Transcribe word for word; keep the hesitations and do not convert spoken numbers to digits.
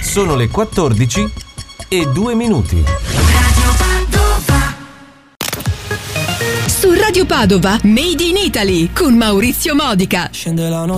Sono le quattordici e due minuti. Su Radio Padova, Made in Italy con Maurizio Modica. Scende la notte